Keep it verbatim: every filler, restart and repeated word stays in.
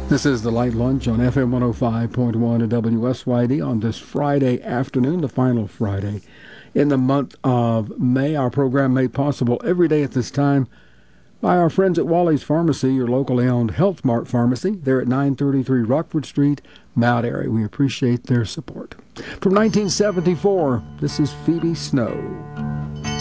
This is the Light Lunch on F M one oh five point one and W S Y D on this Friday afternoon, the final Friday in the month of May. Our program made possible every day at this time by our friends at Wally's Pharmacy, your locally owned Health Mart pharmacy. They're at nine thirty-three Rockford Street, Mount Airy. We appreciate their support. From nineteen seventy-four, this is Phoebe Snow.